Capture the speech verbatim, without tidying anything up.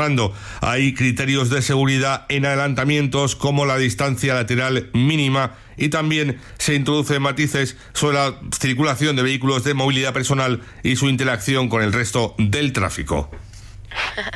mejorando. Hay criterios de seguridad en adelantamientos como la distancia lateral mínima y también se introducen matices sobre la circulación de vehículos de movilidad personal y su interacción con el resto del tráfico.